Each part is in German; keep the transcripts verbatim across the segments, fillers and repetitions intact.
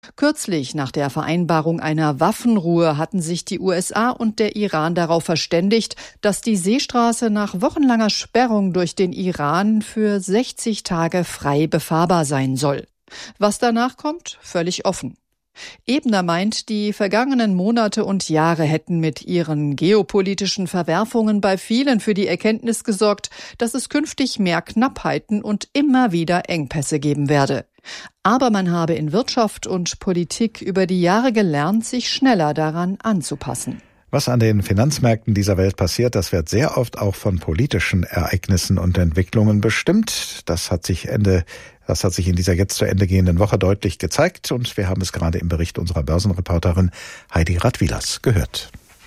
Kürzlich nach der Vereinbarung einer Waffenruhe hatten sich die U S A und der Iran darauf verständigt, dass die Seestraße nach wochenlanger Sperrung durch den Iran für sechzig Tage frei befahrbar sein soll. Was danach kommt, völlig offen. Ebner meint, die vergangenen Monate und Jahre hätten mit ihren geopolitischen Verwerfungen bei vielen für die Erkenntnis gesorgt, dass es künftig mehr Knappheiten und immer wieder Engpässe geben werde. Aber man habe in Wirtschaft und Politik über die Jahre gelernt, sich schneller daran anzupassen. Was an den Finanzmärkten dieser Welt passiert, das wird sehr oft auch von politischen Ereignissen und Entwicklungen bestimmt. Das hat sich Ende, das hat sich in dieser jetzt zu Ende gehenden Woche deutlich gezeigt und wir haben es gerade im Bericht unserer Börsenreporterin Heidi Radwilas gehört.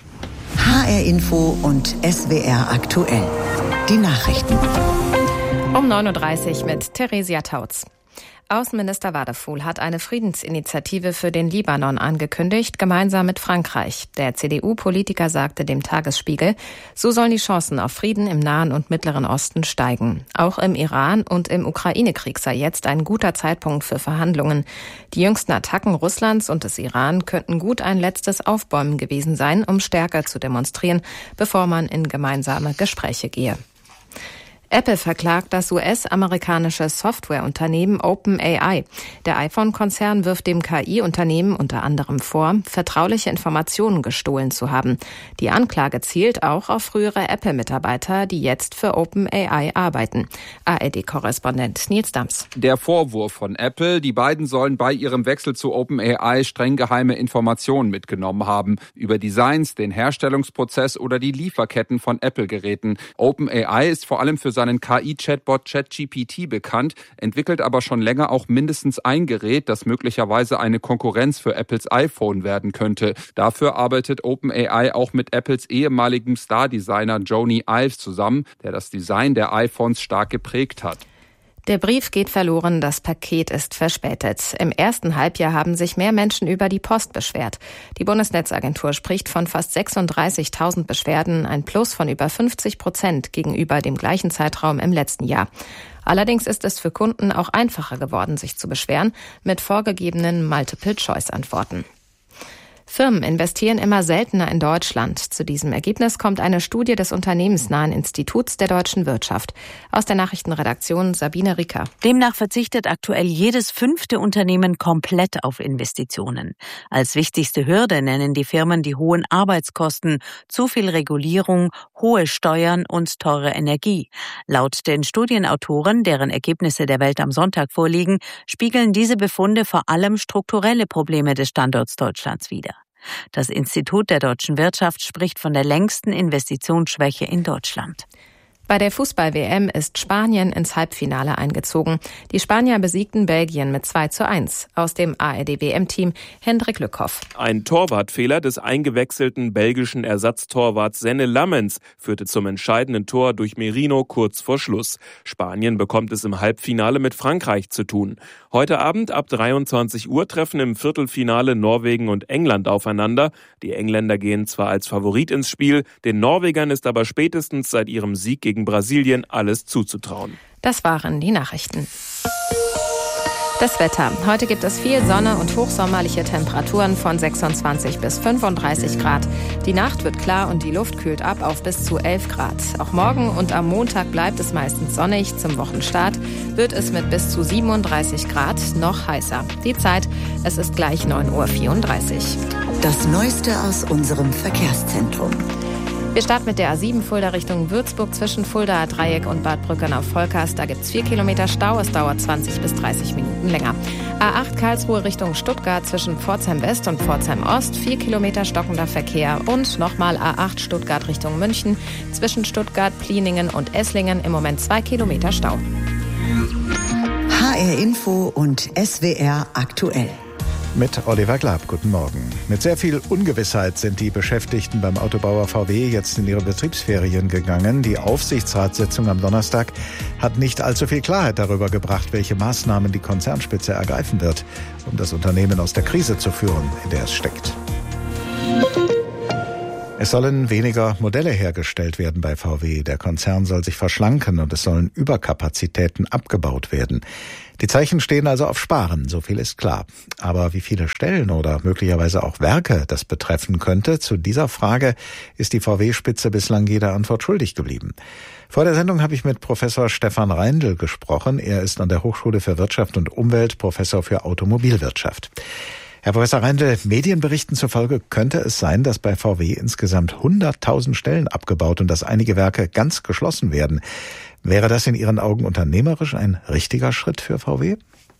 H R Info und S W R aktuell. Die Nachrichten. Um neun Uhr dreißig mit Theresia Tautz. Außenminister Wadefuhl hat eine Friedensinitiative für den Libanon angekündigt, gemeinsam mit Frankreich. Der C D U-Politiker sagte dem Tagesspiegel, so sollen die Chancen auf Frieden im Nahen und Mittleren Osten steigen. Auch im Iran und im Ukraine-Krieg sei jetzt ein guter Zeitpunkt für Verhandlungen. Die jüngsten Attacken Russlands und des Iran könnten gut ein letztes Aufbäumen gewesen sein, um Stärke zu demonstrieren, bevor man in gemeinsame Gespräche gehe. Apple verklagt das U S-amerikanische Softwareunternehmen OpenAI. Der iPhone-Konzern wirft dem K I-Unternehmen unter anderem vor, vertrauliche Informationen gestohlen zu haben. Die Anklage zielt auch auf frühere Apple-Mitarbeiter, die jetzt für OpenAI arbeiten. A R D-Korrespondent Nils Dams. Der Vorwurf von Apple, die beiden sollen bei ihrem Wechsel zu OpenAI streng geheime Informationen mitgenommen haben. Über Designs, den Herstellungsprozess oder die Lieferketten von Apple-Geräten. OpenAI ist vor allem für seinen K I-Chatbot ChatGPT bekannt, entwickelt aber schon länger auch mindestens ein Gerät, das möglicherweise eine Konkurrenz für Apples iPhone werden könnte. Dafür arbeitet OpenAI auch mit Apples ehemaligem Star-Designer Jony Ive zusammen, der das Design der iPhones stark geprägt hat. Der Brief geht verloren, das Paket ist verspätet. Im ersten Halbjahr haben sich mehr Menschen über die Post beschwert. Die Bundesnetzagentur spricht von fast sechsunddreißigtausend Beschwerden, ein Plus von über fünfzig Prozent gegenüber dem gleichen Zeitraum im letzten Jahr. Allerdings ist es für Kunden auch einfacher geworden, sich zu beschweren, mit vorgegebenen Multiple-Choice-Antworten. Firmen investieren immer seltener in Deutschland. Zu diesem Ergebnis kommt eine Studie des unternehmensnahen Instituts der deutschen Wirtschaft. Aus der Nachrichtenredaktion Sabine Rieker. Demnach verzichtet aktuell jedes fünfte Unternehmen komplett auf Investitionen. Als wichtigste Hürde nennen die Firmen die hohen Arbeitskosten, zu viel Regulierung, hohe Steuern und teure Energie. Laut den Studienautoren, deren Ergebnisse der Welt am Sonntag vorliegen, spiegeln diese Befunde vor allem strukturelle Probleme des Standorts Deutschlands wider. Das Institut der deutschen Wirtschaft spricht von der längsten Investitionsschwäche in Deutschland. Bei der Fußball-W M ist Spanien ins Halbfinale eingezogen. Die Spanier besiegten Belgien mit zwei zu eins. Aus dem A R D-W M-Team Hendrik Lückhoff. Ein Torwartfehler des eingewechselten belgischen Ersatztorwarts Senne Lammens führte zum entscheidenden Tor durch Merino kurz vor Schluss. Spanien bekommt es im Halbfinale mit Frankreich zu tun. Heute Abend ab dreiundzwanzig Uhr treffen im Viertelfinale Norwegen und England aufeinander. Die Engländer gehen zwar als Favorit ins Spiel, den Norwegern ist aber spätestens seit ihrem Sieg gegen Brasilien alles zuzutrauen. Das waren die Nachrichten. Das Wetter. Heute gibt es viel Sonne und hochsommerliche Temperaturen von sechsundzwanzig bis fünfunddreißig Grad. Die Nacht wird klar und die Luft kühlt ab auf bis zu elf Grad. Auch morgen und am Montag bleibt es meistens sonnig. Zum Wochenstart wird es mit bis zu siebenunddreißig Grad noch heißer. Die Zeit, es ist gleich neun Uhr vierunddreißig. Das Neueste aus unserem Verkehrszentrum. Wir starten mit der A sieben Fulda Richtung Würzburg zwischen Fuldaer Dreieck und Bad Brückern auf Volkers. Da gibt es vier Kilometer Stau. Es dauert zwanzig bis dreißig Minuten länger. A acht Karlsruhe Richtung Stuttgart zwischen Pforzheim West und Pforzheim Ost. vier Kilometer stockender Verkehr. Und nochmal A acht Stuttgart Richtung München zwischen Stuttgart, Plieningen und Esslingen im Moment zwei Kilometer Stau. H R Info und S W R aktuell. Mit Oliver Glab, guten Morgen. Mit sehr viel Ungewissheit sind die Beschäftigten beim Autobauer V W jetzt in ihre Betriebsferien gegangen. Die Aufsichtsratssitzung am Donnerstag hat nicht allzu viel Klarheit darüber gebracht, welche Maßnahmen die Konzernspitze ergreifen wird, um das Unternehmen aus der Krise zu führen, in der es steckt. Es sollen weniger Modelle hergestellt werden bei V W. Der Konzern soll sich verschlanken und es sollen Überkapazitäten abgebaut werden. Die Zeichen stehen also auf Sparen, so viel ist klar. Aber wie viele Stellen oder möglicherweise auch Werke das betreffen könnte, zu dieser Frage ist die V W-Spitze bislang jede Antwort schuldig geblieben. Vor der Sendung habe ich mit Professor Stefan Reindl gesprochen. Er ist an der Hochschule für Wirtschaft und Umwelt Professor für Automobilwirtschaft. Herr Professor Reindl, Medienberichten zufolge könnte es sein, dass bei V W insgesamt hunderttausend Stellen abgebaut und dass einige Werke ganz geschlossen werden. Wäre das in Ihren Augen unternehmerisch ein richtiger Schritt für V W?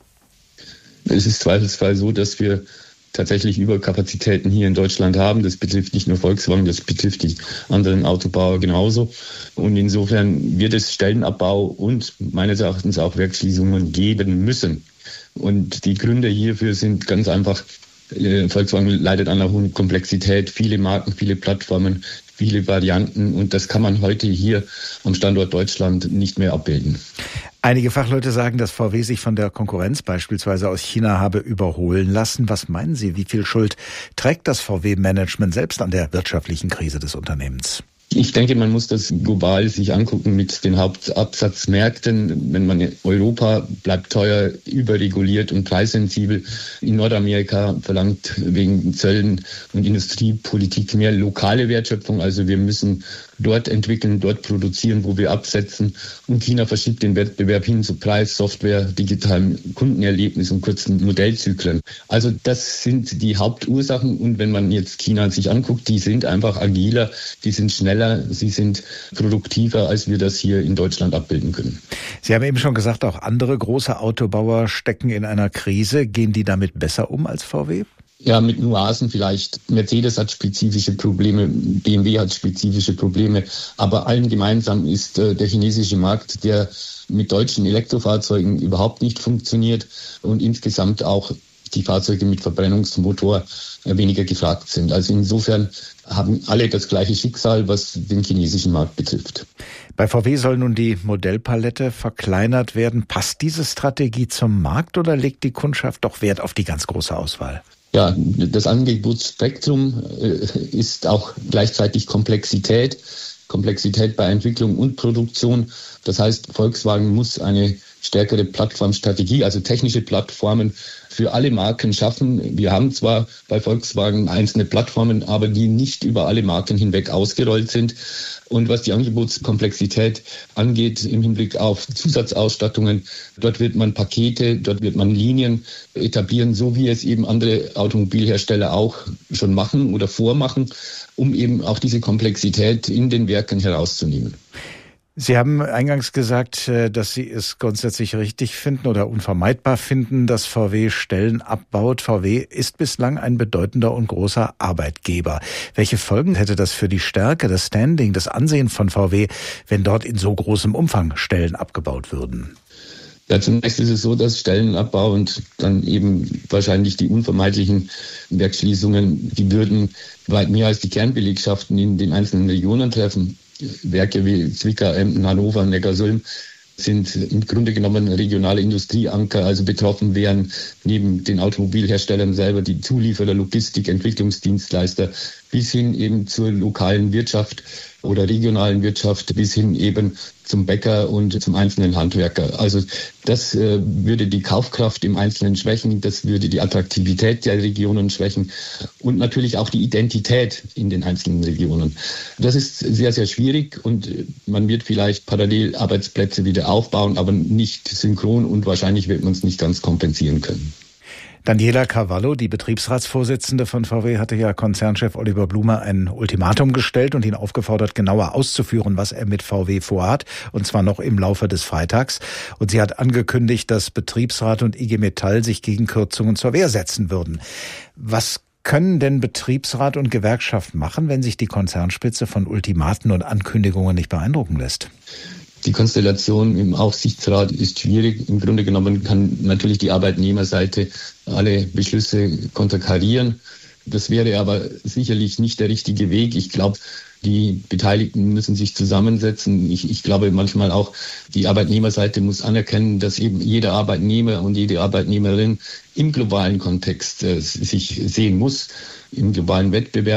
Es ist zweifelsfrei so, dass wir tatsächlich Überkapazitäten hier in Deutschland haben. Das betrifft nicht nur Volkswagen, das betrifft die anderen Autobauer genauso. Und insofern wird es Stellenabbau und meines Erachtens auch Werksschließungen geben müssen. Und die Gründe hierfür sind ganz einfach, äh, Volkswagen leidet an einer hohen Komplexität, viele Marken, viele Plattformen, viele Varianten und das kann man heute hier am Standort Deutschland nicht mehr abbilden. Einige Fachleute sagen, dass V W sich von der Konkurrenz beispielsweise aus China habe überholen lassen. Was meinen Sie, wie viel Schuld trägt das V W-Management selbst an der wirtschaftlichen Krise des Unternehmens? Ich denke, man muss das global sich angucken mit den Hauptabsatzmärkten. Wenn man Europa bleibt teuer, überreguliert und preissensibel. In Nordamerika verlangt wegen Zöllen und Industriepolitik mehr lokale Wertschöpfung. Also wir müssen dort entwickeln, dort produzieren, wo wir absetzen. Und China verschiebt den Wettbewerb hin zu Preis, Software, digitalem Kundenerlebnis und kurzen Modellzyklen. Also das sind die Hauptursachen. Und wenn man jetzt China sich anguckt, die sind einfach agiler, die sind schneller, sie sind produktiver, als wir das hier in Deutschland abbilden können. Sie haben eben schon gesagt, auch andere große Autobauer stecken in einer Krise. Gehen die damit besser um als V W? Ja, mit Nuancen vielleicht. Mercedes hat spezifische Probleme, B M W hat spezifische Probleme. Aber allen gemeinsam ist äh, der chinesische Markt, der mit deutschen Elektrofahrzeugen überhaupt nicht funktioniert und insgesamt auch die Fahrzeuge mit Verbrennungsmotor äh, weniger gefragt sind. Also insofern haben alle das gleiche Schicksal, was den chinesischen Markt betrifft. Bei V W soll nun die Modellpalette verkleinert werden. Passt diese Strategie zum Markt oder legt die Kundschaft doch Wert auf die ganz große Auswahl? Ja, das Angebotsspektrum äh, ist auch gleichzeitig Komplexität. Komplexität bei Entwicklung und Produktion. Das heißt, Volkswagen muss eine stärkere Plattformstrategie, also technische Plattformen für alle Marken schaffen. Wir haben zwar bei Volkswagen einzelne Plattformen, aber die nicht über alle Marken hinweg ausgerollt sind. Und was die Angebotskomplexität angeht im Hinblick auf Zusatzausstattungen, dort wird man Pakete, dort wird man Linien etablieren, so wie es eben andere Automobilhersteller auch schon machen oder vormachen, um eben auch diese Komplexität in den Werken herauszunehmen. Sie haben eingangs gesagt, dass Sie es grundsätzlich richtig finden oder unvermeidbar finden, dass V W Stellen abbaut. V W ist bislang ein bedeutender und großer Arbeitgeber. Welche Folgen hätte das für die Stärke, das Standing, das Ansehen von V W, wenn dort in so großem Umfang Stellen abgebaut würden? Ja, zunächst ist es so, dass Stellenabbau und dann eben wahrscheinlich die unvermeidlichen Werksschließungen, die würden weit mehr als die Kernbelegschaften in den einzelnen Regionen treffen. Werke wie Zwickau, Emden, Hannover, Neckarsulm sind im Grunde genommen regionale Industrieanker, also betroffen wären neben den Automobilherstellern selber die Zulieferer, Logistik, Entwicklungsdienstleister bis hin eben zur lokalen Wirtschaft oder regionalen Wirtschaft bis hin eben zum Bäcker und zum einzelnen Handwerker. Also das äh, würde die Kaufkraft im Einzelnen schwächen, das würde die Attraktivität der Regionen schwächen und natürlich auch die Identität in den einzelnen Regionen. Das ist sehr, sehr schwierig und man wird vielleicht parallel Arbeitsplätze wieder aufbauen, aber nicht synchron und wahrscheinlich wird man es nicht ganz kompensieren können. Daniela Cavallo, die Betriebsratsvorsitzende von V W, hatte ja Konzernchef Oliver Blume ein Ultimatum gestellt und ihn aufgefordert, genauer auszuführen, was er mit V W vorhat, und zwar noch im Laufe des Freitags. Und sie hat angekündigt, dass Betriebsrat und I G Metall sich gegen Kürzungen zur Wehr setzen würden. Was können denn Betriebsrat und Gewerkschaft machen, wenn sich die Konzernspitze von Ultimaten und Ankündigungen nicht beeindrucken lässt? Die Konstellation im Aufsichtsrat ist schwierig. Im Grunde genommen kann natürlich die Arbeitnehmerseite alle Beschlüsse konterkarieren. Das wäre aber sicherlich nicht der richtige Weg. Ich glaube, die Beteiligten müssen sich zusammensetzen. Ich, ich glaube manchmal auch, die Arbeitnehmerseite muss anerkennen, dass eben jeder Arbeitnehmer und jede Arbeitnehmerin im globalen Kontext äh, sich sehen muss, im globalen Wettbewerb.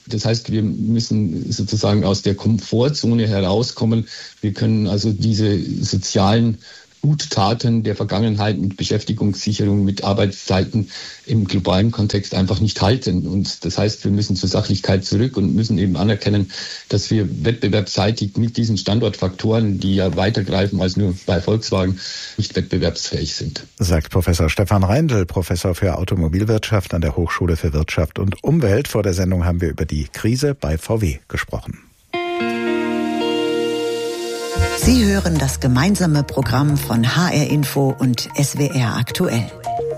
Das heißt, wir müssen sozusagen aus der Komfortzone herauskommen. Wir können also diese sozialen Guttaten der Vergangenheit mit Beschäftigungssicherung, mit Arbeitszeiten im globalen Kontext einfach nicht halten. Und das heißt, wir müssen zur Sachlichkeit zurück und müssen eben anerkennen, dass wir wettbewerbsseitig mit diesen Standortfaktoren, die ja weitergreifen als nur bei Volkswagen, nicht wettbewerbsfähig sind. Sagt Professor Stefan Reindl, Professor für Automobilwirtschaft an der Hochschule für Wirtschaft und Umwelt. Vor der Sendung haben wir über die Krise bei V W gesprochen. Sie hören das gemeinsame Programm von H R Info und S W R aktuell.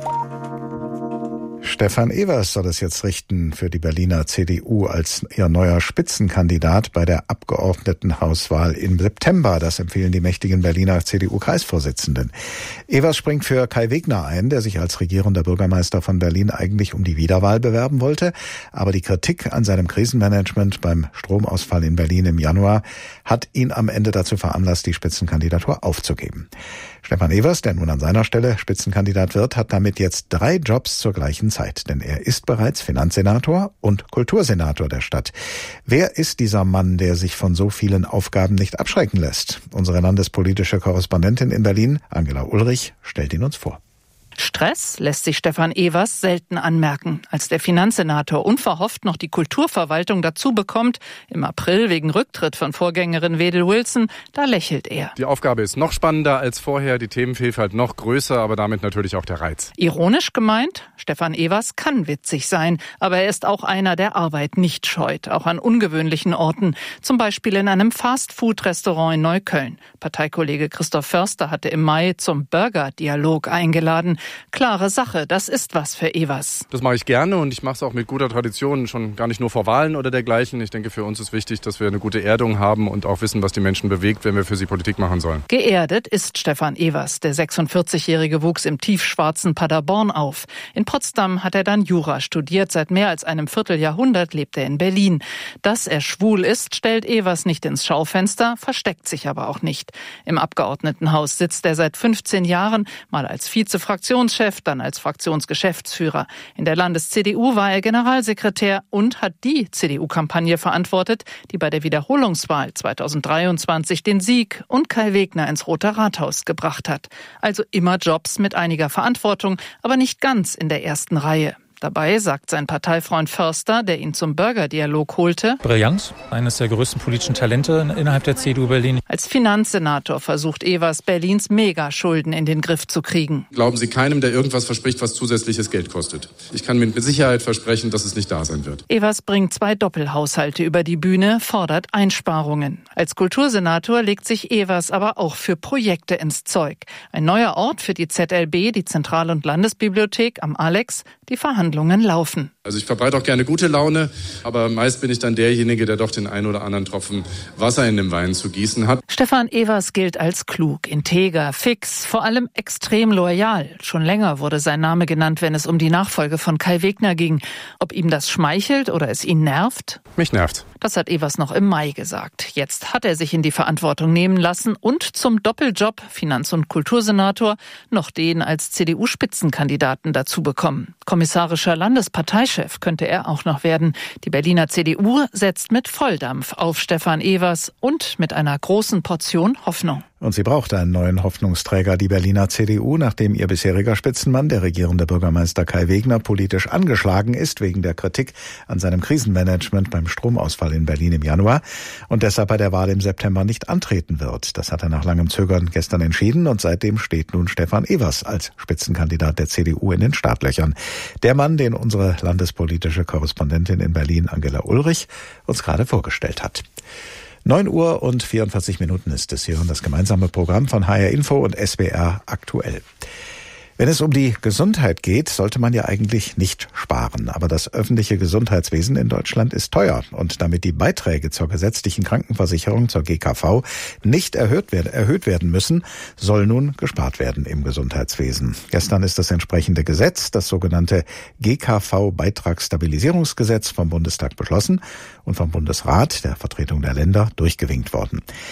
Stefan Evers soll es jetzt richten für die Berliner C D U als ihr neuer Spitzenkandidat bei der Abgeordnetenhauswahl im September. Das empfehlen die mächtigen Berliner C D U-Kreisvorsitzenden. Evers springt für Kai Wegner ein, der sich als regierender Bürgermeister von Berlin eigentlich um die Wiederwahl bewerben wollte. Aber die Kritik an seinem Krisenmanagement beim Stromausfall in Berlin im Januar hat ihn am Ende dazu veranlasst, die Spitzenkandidatur aufzugeben. Stefan Evers, der nun an seiner Stelle Spitzenkandidat wird, hat damit jetzt drei Jobs zur gleichen Zeit. Denn er ist bereits Finanzsenator und Kultursenator der Stadt. Wer ist dieser Mann, der sich von so vielen Aufgaben nicht abschrecken lässt? Unsere landespolitische Korrespondentin in Berlin, Angela Ulrich, stellt ihn uns vor. Stress lässt sich Stefan Evers selten anmerken. Als der Finanzsenator unverhofft noch die Kulturverwaltung dazu bekommt, im April wegen Rücktritt von Vorgängerin Wedel Wilson, da lächelt er. Die Aufgabe ist noch spannender als vorher, die Themenvielfalt noch größer, aber damit natürlich auch der Reiz. Ironisch gemeint, Stefan Evers kann witzig sein, aber er ist auch einer, der Arbeit nicht scheut, auch an ungewöhnlichen Orten, zum Beispiel in einem Fast-Food-Restaurant in Neukölln. Parteikollege Christoph Förster hatte im Mai zum Burger-Dialog eingeladen. Klare Sache, das ist was für Evers. Das mache ich gerne und ich mache es auch mit guter Tradition, schon gar nicht nur vor Wahlen oder dergleichen. Ich denke, für uns ist wichtig, dass wir eine gute Erdung haben und auch wissen, was die Menschen bewegt, wenn wir für sie Politik machen sollen. Geerdet ist Stefan Evers. Der sechsundvierzigjährige wuchs im tiefschwarzen Paderborn auf. In Potsdam hat er dann Jura studiert. Seit mehr als einem Vierteljahrhundert lebt er in Berlin. Dass er schwul ist, stellt Evers nicht ins Schaufenster, versteckt sich aber auch nicht. Im Abgeordnetenhaus sitzt er seit fünfzehn Jahren, mal als Vizefraktionschef, dann als Fraktionsgeschäftsführer. In der Landes-C D U war er Generalsekretär und hat die C D U-Kampagne verantwortet, die bei der Wiederholungswahl zweitausenddreiundzwanzig den Sieg und Kai Wegner ins Rote Rathaus gebracht hat. Also immer Jobs mit einiger Verantwortung, aber nicht ganz in der ersten Reihe. Dabei sagt sein Parteifreund Förster, der ihn zum Burger-Dialog holte: Brillanz, eines der größten politischen Talente innerhalb der C D U Berlin. Als Finanzsenator versucht Evers, Berlins Megaschulden in den Griff zu kriegen. Glauben Sie keinem, der irgendwas verspricht, was zusätzliches Geld kostet. Ich kann mit Sicherheit versprechen, dass es nicht da sein wird. Evers bringt zwei Doppelhaushalte über die Bühne, fordert Einsparungen. Als Kultursenator legt sich Evers aber auch für Projekte ins Zeug. Ein neuer Ort für die Z L B, die Zentral- und Landesbibliothek am Alex, die Verhandlungen laufen. Also ich verbreite auch gerne gute Laune, aber meist bin ich dann derjenige, der doch den einen oder anderen Tropfen Wasser in den Wein zu gießen hat. Stefan Evers gilt als klug, integer, fix, vor allem extrem loyal. Schon länger wurde sein Name genannt, wenn es um die Nachfolge von Kai Wegner ging. Ob ihm das schmeichelt oder es ihn nervt? Mich nervt. Das hat Evers noch im Mai gesagt. Jetzt hat er sich in die Verantwortung nehmen lassen und zum Doppeljob Finanz- und Kultursenator noch den als C D U-Spitzenkandidaten dazu bekommen. Kommissarischer Landesparteichef könnte er auch noch werden. Die Berliner C D U setzt mit Volldampf auf Stefan Evers und mit einer großen Portion Hoffnung. Und sie braucht einen neuen Hoffnungsträger, die Berliner C D U, nachdem ihr bisheriger Spitzenmann, der regierende Bürgermeister Kai Wegner, politisch angeschlagen ist wegen der Kritik an seinem Krisenmanagement beim Stromausfall in Berlin im Januar und deshalb bei der Wahl im September nicht antreten wird. Das hat er nach langem Zögern gestern entschieden und seitdem steht nun Stefan Evers als Spitzenkandidat der C D U in den Startlöchern. Der Mann, den unsere landespolitische Korrespondentin in Berlin, Angela Ulrich, uns gerade vorgestellt hat. neun Uhr und vierundvierzig Minuten ist es hier und das gemeinsame Programm von H R Info und S W R aktuell. Wenn es um die Gesundheit geht, sollte man ja eigentlich nicht sparen. Aber das öffentliche Gesundheitswesen in Deutschland ist teuer. Und damit die Beiträge zur gesetzlichen Krankenversicherung, zur G K V, nicht erhöht werden, erhöht werden müssen, soll nun gespart werden im Gesundheitswesen. Gestern ist das entsprechende Gesetz, das sogenannte G K V-Beitragsstabilisierungsgesetz, vom Bundestag beschlossen und vom Bundesrat, der Vertretung der Länder, durchgewinkt worden.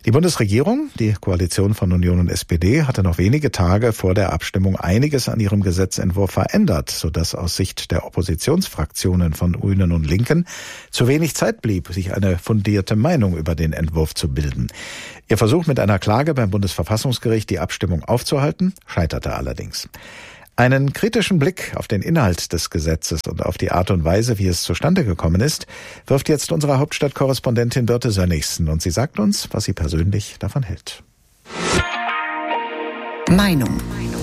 Die Bundesregierung, die Koalition von Union und S P D, hatte noch wenige Tage vor der Abstimmung einiges an ihrem Gesetzentwurf verändert, sodass aus Sicht der Oppositionsfraktionen von Grünen und Linken zu wenig Zeit blieb, sich eine fundierte Meinung über den Entwurf zu bilden. Ihr Versuch mit einer Klage beim Bundesverfassungsgericht, die Abstimmung aufzuhalten, scheiterte allerdings. Einen kritischen Blick auf den Inhalt des Gesetzes und auf die Art und Weise, wie es zustande gekommen ist, wirft jetzt unsere Hauptstadtkorrespondentin Birte Sönnigsen, und sie sagt uns, was sie persönlich davon hält. Meinung.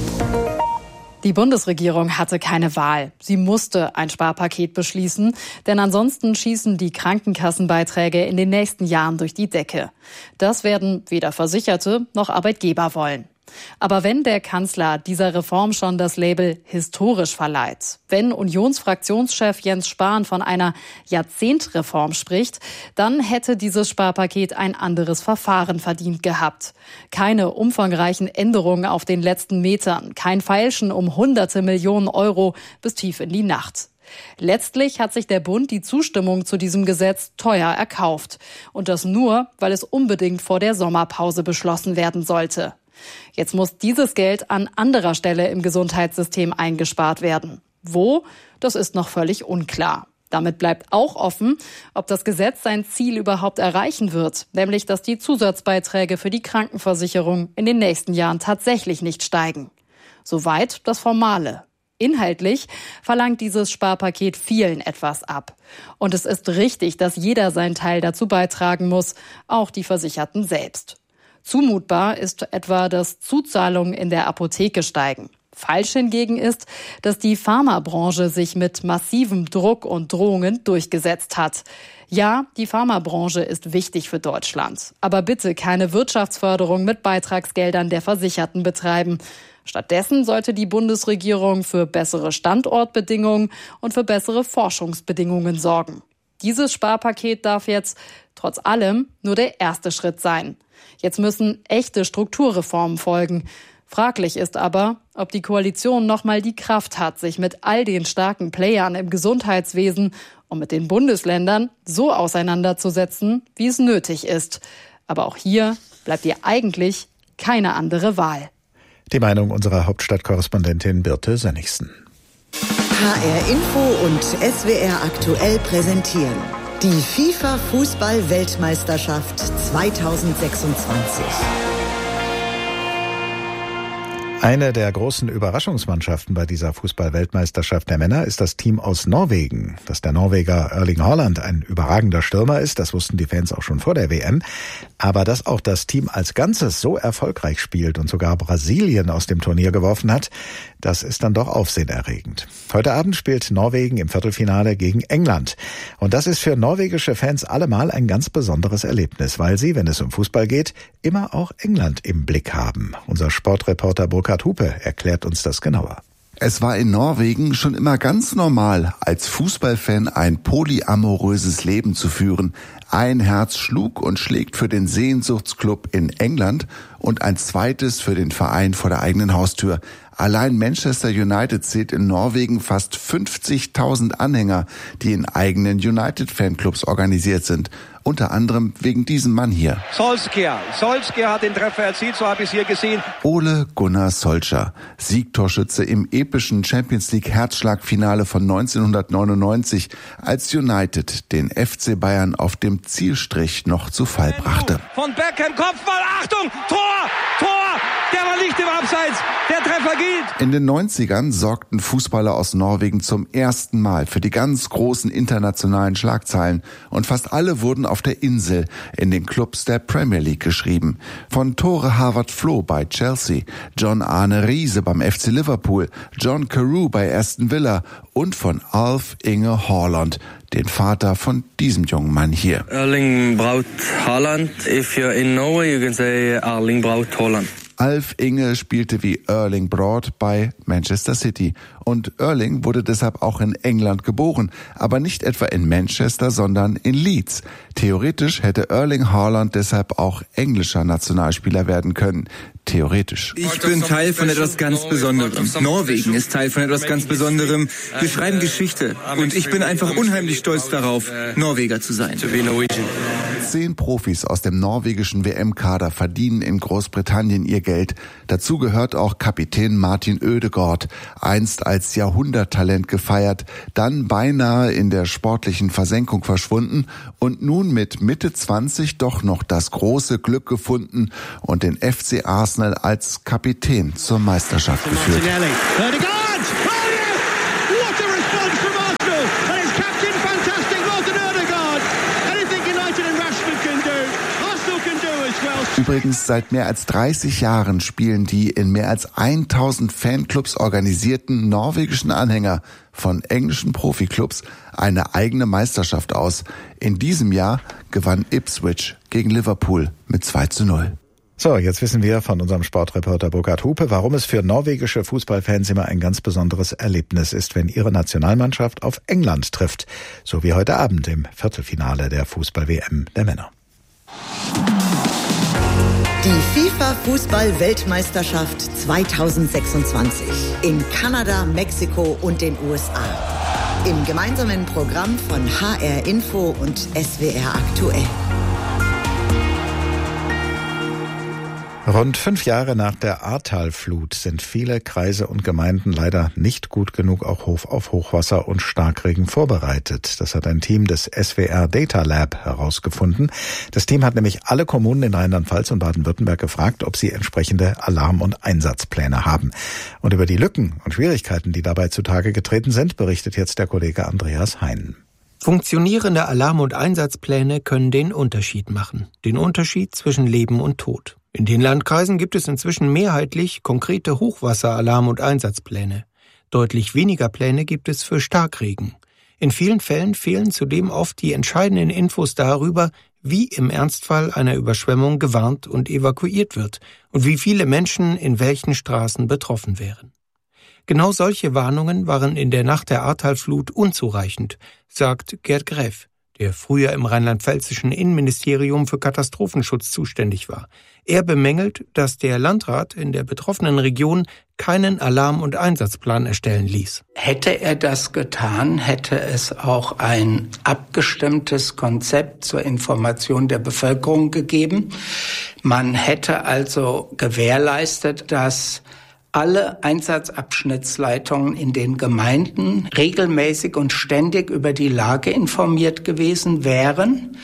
Die Bundesregierung hatte keine Wahl. Sie musste ein Sparpaket beschließen, denn ansonsten schießen die Krankenkassenbeiträge in den nächsten Jahren durch die Decke. Das werden weder Versicherte noch Arbeitgeber wollen. Aber wenn der Kanzler dieser Reform schon das Label historisch verleiht, wenn Unionsfraktionschef Jens Spahn von einer Jahrzehntreform spricht, dann hätte dieses Sparpaket ein anderes Verfahren verdient gehabt. Keine umfangreichen Änderungen auf den letzten Metern, kein Feilschen um hunderte Millionen Euro bis tief in die Nacht. Letztlich hat sich der Bund die Zustimmung zu diesem Gesetz teuer erkauft. Und das nur, weil es unbedingt vor der Sommerpause beschlossen werden sollte. Jetzt muss dieses Geld an anderer Stelle im Gesundheitssystem eingespart werden. Wo? Das ist noch völlig unklar. Damit bleibt auch offen, ob das Gesetz sein Ziel überhaupt erreichen wird, nämlich dass die Zusatzbeiträge für die Krankenversicherung in den nächsten Jahren tatsächlich nicht steigen. Soweit das Formale. Inhaltlich verlangt dieses Sparpaket vielen etwas ab. Und es ist richtig, dass jeder seinen Teil dazu beitragen muss, auch die Versicherten selbst. Zumutbar ist etwa, dass Zuzahlungen in der Apotheke steigen. Falsch hingegen ist, dass die Pharmabranche sich mit massivem Druck und Drohungen durchgesetzt hat. Ja, die Pharmabranche ist wichtig für Deutschland. Aber bitte keine Wirtschaftsförderung mit Beitragsgeldern der Versicherten betreiben. Stattdessen sollte die Bundesregierung für bessere Standortbedingungen und für bessere Forschungsbedingungen sorgen. Dieses Sparpaket darf jetzt, trotz allem, nur der erste Schritt sein. Jetzt müssen echte Strukturreformen folgen. Fraglich ist aber, ob die Koalition noch mal die Kraft hat, sich mit all den starken Playern im Gesundheitswesen und mit den Bundesländern so auseinanderzusetzen, wie es nötig ist. Aber auch hier bleibt ihr eigentlich keine andere Wahl. Die Meinung unserer Hauptstadtkorrespondentin Birte Sönnigsen. H R Info und S W R aktuell präsentieren die FIFA-Fußball-Weltmeisterschaft zweitausendsechsundzwanzig. Eine der großen Überraschungsmannschaften bei dieser Fußball-Weltmeisterschaft der Männer ist das Team aus Norwegen. Dass der Norweger Erling Haaland ein überragender Stürmer ist, das wussten die Fans auch schon vor der W M. Aber dass auch das Team als Ganzes so erfolgreich spielt und sogar Brasilien aus dem Turnier geworfen hat, das ist dann doch aufsehenerregend. Heute Abend spielt Norwegen im Viertelfinale gegen England. Und das ist für norwegische Fans allemal ein ganz besonderes Erlebnis, weil sie, wenn es um Fußball geht, immer auch England im Blick haben. Unser Sportreporter Burkhard Hupe erklärt uns das genauer. Es war in Norwegen schon immer ganz normal, als Fußballfan ein polyamoröses Leben zu führen. Ein Herz schlug und schlägt für den Sehnsuchtsclub in England und ein zweites für den Verein vor der eigenen Haustür. Allein Manchester United zählt in Norwegen fast fünfzigtausend Anhänger, die in eigenen United-Fanclubs organisiert sind. Unter anderem wegen diesem Mann hier. Solskjaer. Solskjaer hat den Treffer erzielt, so habe ich es hier gesehen. Ole Gunnar Solskjaer, Siegtorschütze im epischen Champions League Herzschlagfinale von neunzehnhundertneunundneunzig, als United den F C Bayern auf dem Zielstrich noch zu Fall brachte. Von Beckham, Kopfball, Achtung, Tor, Tor, der war nicht im Abseits, der Treffer gilt. In den neunzigern sorgten Fußballer aus Norwegen zum ersten Mal für die ganz großen internationalen Schlagzeilen und fast alle wurden auf der Insel in den Clubs der Premier League geschrieben. Von Tore Harvard Flo bei Chelsea, John Arne Riise beim F C Liverpool, John Carew bei Aston Villa und von Alf Inge Haaland, den Vater von diesem jungen Mann hier. Erling Braut Haaland. If you're in Norway, you can say Erling Braut Haaland. Alf Inge spielte wie Erling Broad bei Manchester City. Und Erling wurde deshalb auch in England geboren, aber nicht etwa in Manchester, sondern in Leeds. Theoretisch hätte Erling Haaland deshalb auch englischer Nationalspieler werden können. theoretisch. Ich bin Teil von etwas ganz Besonderem. Norwegen ist Teil von etwas ganz Besonderem. Wir schreiben Geschichte und ich bin einfach unheimlich stolz darauf, Norweger zu sein. Zehn Profis aus dem norwegischen W M-Kader verdienen in Großbritannien ihr Geld. Dazu gehört auch Kapitän Martin Ødegaard, einst als Jahrhunderttalent gefeiert, dann beinahe in der sportlichen Versenkung verschwunden und nun mit Mitte zwanzig doch noch das große Glück gefunden und den F C Arsenal als Kapitän zur Meisterschaft geführt. Übrigens, seit mehr als dreißig Jahren spielen die in mehr als tausend Fanclubs organisierten norwegischen Anhänger von englischen Profiklubs eine eigene Meisterschaft aus. In diesem Jahr gewann Ipswich gegen Liverpool mit zwei zu null. So, jetzt wissen wir von unserem Sportreporter Burkhard Hupe, warum es für norwegische Fußballfans immer ein ganz besonderes Erlebnis ist, wenn ihre Nationalmannschaft auf England trifft. So wie heute Abend im Viertelfinale der Fußball-W M der Männer. Die FIFA-Fußball-Weltmeisterschaft zweitausendsechsundzwanzig in Kanada, Mexiko und den U S A. Im gemeinsamen Programm von H R Info und S W R aktuell. Rund fünf Jahre nach der Ahrtal-Flut sind viele Kreise und Gemeinden leider nicht gut genug auch auf Hochwasser und Starkregen vorbereitet. Das hat ein Team des S W R Data Lab herausgefunden. Das Team hat nämlich alle Kommunen in Rheinland-Pfalz und Baden-Württemberg gefragt, ob sie entsprechende Alarm- und Einsatzpläne haben. Und über die Lücken und Schwierigkeiten, die dabei zutage getreten sind, berichtet jetzt der Kollege Andreas Hein. Funktionierende Alarm- und Einsatzpläne können den Unterschied machen. Den Unterschied zwischen Leben und Tod. In den Landkreisen gibt es inzwischen mehrheitlich konkrete Hochwasseralarm- und Einsatzpläne. Deutlich weniger Pläne gibt es für Starkregen. In vielen Fällen fehlen zudem oft die entscheidenden Infos darüber, wie im Ernstfall einer Überschwemmung gewarnt und evakuiert wird und wie viele Menschen in welchen Straßen betroffen wären. Genau solche Warnungen waren in der Nacht der Ahrtal-Flut unzureichend, sagt Gerd Gräf, der früher im rheinland-pfälzischen Innenministerium für Katastrophenschutz zuständig war. Er bemängelt, dass der Landrat in der betroffenen Region keinen Alarm- und Einsatzplan erstellen ließ. Hätte er das getan, hätte es auch ein abgestimmtes Konzept zur Information der Bevölkerung gegeben. Man hätte also gewährleistet, dass alle Einsatzabschnittsleitungen in den Gemeinden regelmäßig und ständig über die Lage informiert gewesen wären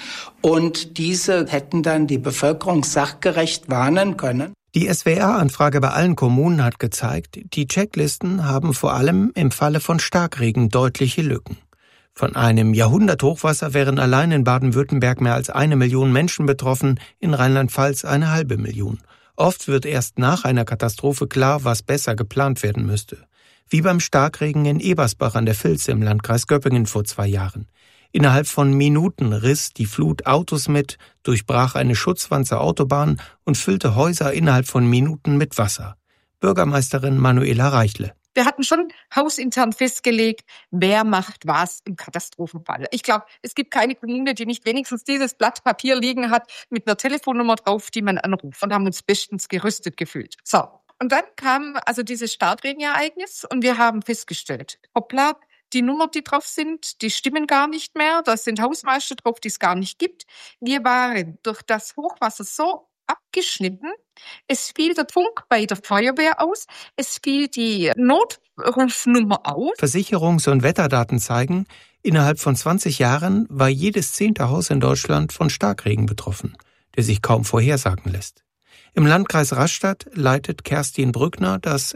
und diese hätten dann die Bevölkerung sachgerecht warnen können. Die S W R-Anfrage bei allen Kommunen hat gezeigt, die Checklisten haben vor allem im Falle von Starkregen deutliche Lücken. Von einem Jahrhunderthochwasser wären allein in Baden-Württemberg mehr als eine Million Menschen betroffen, in Rheinland-Pfalz eine halbe Million. Oft wird erst nach einer Katastrophe klar, was besser geplant werden müsste. Wie beim Starkregen in Ebersbach an der Vils im Landkreis Göppingen vor zwei Jahren. Innerhalb von Minuten riss die Flut Autos mit, durchbrach eine Schutzwand zur Autobahn und füllte Häuser innerhalb von Minuten mit Wasser. Bürgermeisterin Manuela Reichle. Wir hatten schon hausintern festgelegt, wer macht was im Katastrophenfall. Ich glaube, es gibt keine Kommune, die nicht wenigstens dieses Blatt Papier liegen hat mit einer Telefonnummer drauf, die man anruft, und haben uns bestens gerüstet gefühlt. So, und dann kam also dieses Starkregenereignis und wir haben festgestellt, hoppla, die Nummern, die drauf sind, die stimmen gar nicht mehr. Da sind Hausmeister drauf, die es gar nicht gibt. Wir waren durch das Hochwasser so abgeschnitten. Es fiel der Funk bei der Feuerwehr aus. Es fiel die Notrufnummer aus. Versicherungs- und Wetterdaten zeigen, innerhalb von zwanzig Jahren war jedes zehnte Haus in Deutschland von Starkregen betroffen, der sich kaum vorhersagen lässt. Im Landkreis Rastatt leitet Kerstin Brückner das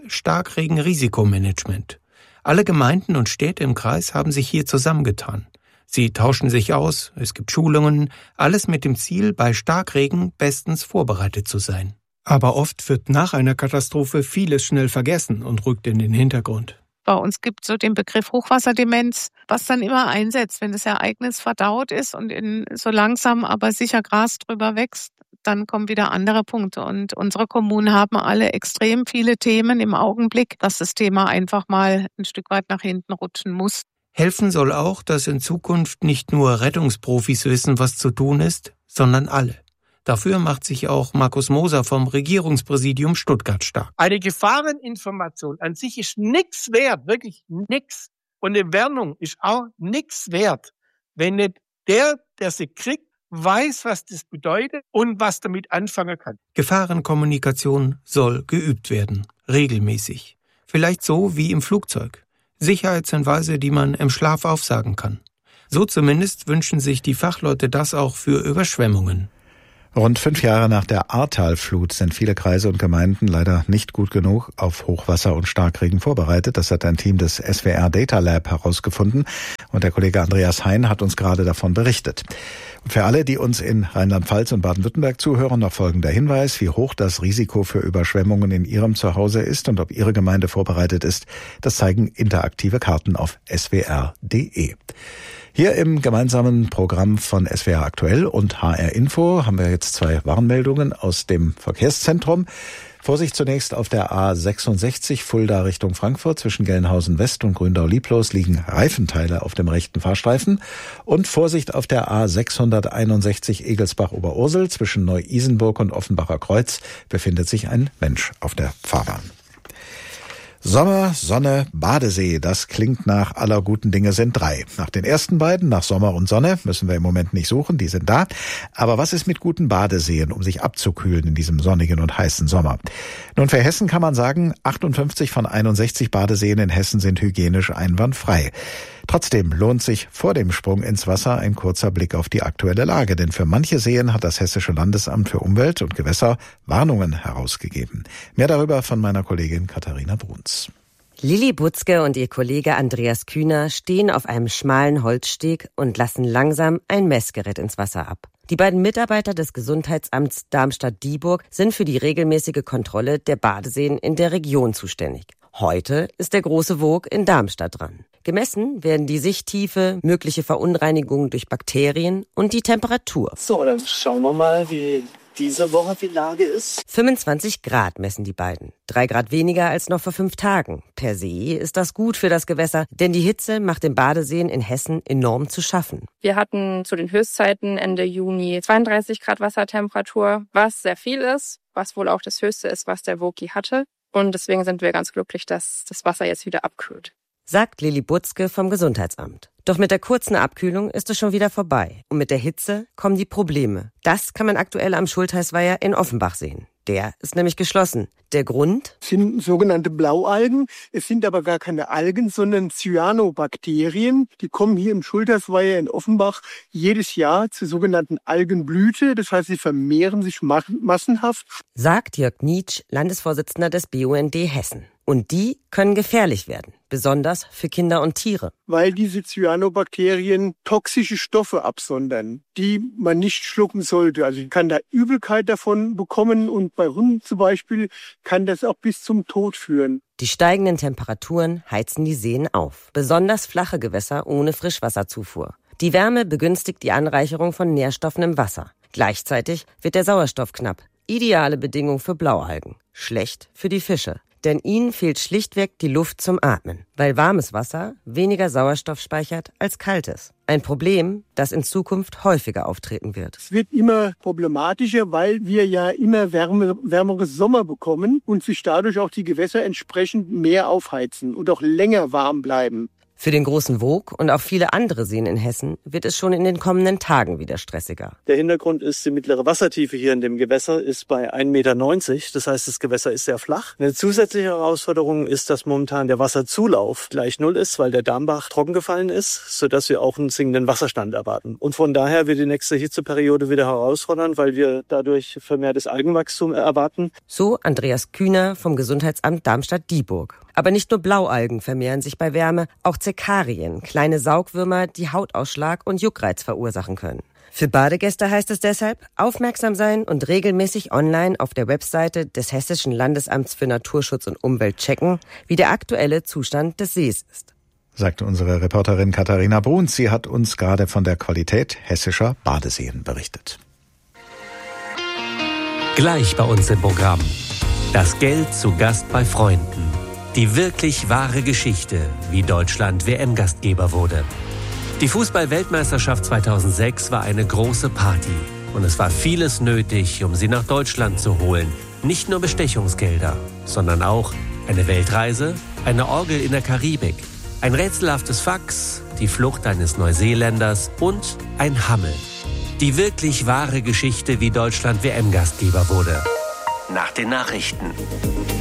Starkregen-Risikomanagement. Alle Gemeinden und Städte im Kreis haben sich hier zusammengetan. Sie tauschen sich aus, es gibt Schulungen, alles mit dem Ziel, bei Starkregen bestens vorbereitet zu sein. Aber oft wird nach einer Katastrophe vieles schnell vergessen und rückt in den Hintergrund. Bei uns gibt es so den Begriff Hochwasserdemenz, was dann immer einsetzt, wenn das Ereignis verdaut ist und in so langsam aber sicher Gras drüber wächst, dann kommen wieder andere Punkte. Und unsere Kommunen haben alle extrem viele Themen im Augenblick, dass das Thema einfach mal ein Stück weit nach hinten rutschen muss. Helfen soll auch, dass in Zukunft nicht nur Rettungsprofis wissen, was zu tun ist, sondern alle. Dafür macht sich auch Markus Moser vom Regierungspräsidium Stuttgart stark. Eine Gefahreninformation an sich ist nichts wert, wirklich nichts. Und eine Warnung ist auch nichts wert, wenn nicht der, der sie kriegt, weiß, was das bedeutet und was damit anfangen kann. Gefahrenkommunikation soll geübt werden, regelmäßig. Vielleicht so wie im Flugzeug. Sicherheitshinweise, die man im Schlaf aufsagen kann. So zumindest wünschen sich die Fachleute das auch für Überschwemmungen. Rund fünf Jahre nach der Ahrtal-Flut sind viele Kreise und Gemeinden leider nicht gut genug auf Hochwasser und Starkregen vorbereitet. Das hat ein Team des S W R Data Lab herausgefunden. Und der Kollege Andreas Hein hat uns gerade davon berichtet. Und für alle, die uns in Rheinland-Pfalz und Baden-Württemberg zuhören, noch folgender Hinweis, wie hoch das Risiko für Überschwemmungen in Ihrem Zuhause ist und ob Ihre Gemeinde vorbereitet ist. Das zeigen interaktive Karten auf s w r punkt d e. Hier im gemeinsamen Programm von S W R Aktuell und H R Info haben wir jetzt zwei Warnmeldungen aus dem Verkehrszentrum. Vorsicht zunächst auf der A sechsundsechzig Fulda Richtung Frankfurt. Zwischen Gelnhausen West und Gründau-Lieblos liegen Reifenteile auf dem rechten Fahrstreifen. Und Vorsicht auf der A sechshunderteinundsechzig Egelsbach-Oberursel. Zwischen Neu-Isenburg und Offenbacher Kreuz befindet sich ein Mensch auf der Fahrbahn. Sommer, Sonne, Badesee, das klingt nach aller guten Dinge sind drei. Nach den ersten beiden, nach Sommer und Sonne, müssen wir im Moment nicht suchen, die sind da. Aber was ist mit guten Badeseen, um sich abzukühlen in diesem sonnigen und heißen Sommer? Nun, für Hessen kann man sagen, achtundfünfzig von einundsechzig Badeseen in Hessen sind hygienisch einwandfrei. Trotzdem lohnt sich vor dem Sprung ins Wasser ein kurzer Blick auf die aktuelle Lage, denn für manche Seen hat das Hessische Landesamt für Umwelt und Gewässer Warnungen herausgegeben. Mehr darüber von meiner Kollegin Katharina Bruns. Lilli Butzke und ihr Kollege Andreas Kühner stehen auf einem schmalen Holzsteg und lassen langsam ein Messgerät ins Wasser ab. Die beiden Mitarbeiter des Gesundheitsamts Darmstadt-Dieburg sind für die regelmäßige Kontrolle der Badeseen in der Region zuständig. Heute ist der große Wog in Darmstadt dran. Gemessen werden die Sichttiefe, mögliche Verunreinigungen durch Bakterien und die Temperatur. So, dann schauen wir mal, wie diese Woche die Lage ist. fünfundzwanzig Grad messen die beiden. Drei Grad weniger als noch vor fünf Tagen. Per se ist das gut für das Gewässer, denn die Hitze macht den Badeseen in Hessen enorm zu schaffen. Wir hatten zu den Höchstzeiten Ende Juni zweiunddreißig Grad Wassertemperatur, was sehr viel ist, was wohl auch das Höchste ist, was der Woki hatte. Und deswegen sind wir ganz glücklich, dass das Wasser jetzt wieder abkühlt. Sagt Lilli Butzke vom Gesundheitsamt. Doch mit der kurzen Abkühlung ist es schon wieder vorbei. Und mit der Hitze kommen die Probleme. Das kann man aktuell am Schultheißweiher in Offenbach sehen. Der ist nämlich geschlossen. Der Grund? Es sind sogenannte Blaualgen. Es sind aber gar keine Algen, sondern Cyanobakterien. Die kommen hier im Schultheißweiher in Offenbach jedes Jahr zur sogenannten Algenblüte. Das heißt, sie vermehren sich massenhaft. Sagt Jörg Nietsch, Landesvorsitzender des B U N D Hessen. Und die können gefährlich werden, besonders für Kinder und Tiere. Weil diese Cyanobakterien toxische Stoffe absondern, die man nicht schlucken sollte. Also ich kann da Übelkeit davon bekommen und bei Hunden zum Beispiel kann das auch bis zum Tod führen. Die steigenden Temperaturen heizen die Seen auf, besonders flache Gewässer ohne Frischwasserzufuhr. Die Wärme begünstigt die Anreicherung von Nährstoffen im Wasser. Gleichzeitig wird der Sauerstoff knapp. Ideale Bedingung für Blaualgen, schlecht für die Fische. Denn ihnen fehlt schlichtweg die Luft zum Atmen, weil warmes Wasser weniger Sauerstoff speichert als kaltes. Ein Problem, das in Zukunft häufiger auftreten wird. Es wird immer problematischer, weil wir ja immer wärme, wärmere Sommer bekommen und sich dadurch auch die Gewässer entsprechend mehr aufheizen und auch länger warm bleiben. Für den großen Wog und auch viele andere Seen in Hessen wird es schon in den kommenden Tagen wieder stressiger. Der Hintergrund ist, die mittlere Wassertiefe hier in dem Gewässer ist bei ein Meter neunzig. Das heißt, das Gewässer ist sehr flach. Eine zusätzliche Herausforderung ist, dass momentan der Wasserzulauf gleich null ist, weil der Darmbach trocken gefallen ist, sodass wir auch einen sinkenden Wasserstand erwarten. Und von daher wird die nächste Hitzeperiode wieder herausfordern, weil wir dadurch vermehrtes Algenwachstum erwarten. So Andreas Kühner vom Gesundheitsamt Darmstadt-Dieburg. Aber nicht nur Blaualgen vermehren sich bei Wärme, auch Zekarien, kleine Saugwürmer, die Hautausschlag und Juckreiz verursachen können. Für Badegäste heißt es deshalb, aufmerksam sein und regelmäßig online auf der Webseite des Hessischen Landesamts für Naturschutz und Umwelt checken, wie der aktuelle Zustand des Sees ist. Sagte unsere Reporterin Katharina Bruns. Sie hat uns gerade von der Qualität hessischer Badeseen berichtet. Gleich bei uns im Programm. Das Geld zu Gast bei Freunden. Die wirklich wahre Geschichte, wie Deutschland W M-Gastgeber wurde. Die Fußball-Weltmeisterschaft zweitausendsechs war eine große Party. Und es war vieles nötig, um sie nach Deutschland zu holen. Nicht nur Bestechungsgelder, sondern auch eine Weltreise, eine Orgel in der Karibik, ein rätselhaftes Fax, die Flucht eines Neuseeländers und ein Hammel. Die wirklich wahre Geschichte, wie Deutschland W M-Gastgeber wurde. Nach den Nachrichten.